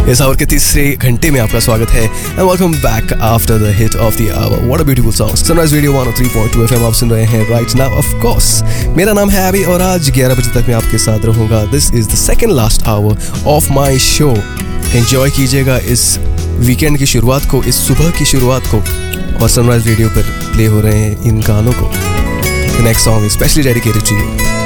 इस आवर के तीसरे घंटे में आपका स्वागत है and welcome back after the hit of the our. What a beautiful song. Sunrise radio 103.2 FM आप सुन रहे हैं राइट नाउ। ऑफ कोर्स मेरा नाम है अभी और आज 11 बजे तक मैं आपके साथ रहूंगा। This is the second last hour of my show. Enjoy कीजिएगा इस वीकेंड की शुरुआत को, इस सुबह की शुरुआत को। और सनराइज रेडियो पर प्ले हो रहे हैं इन गानों को। The next song is specially dedicated to you.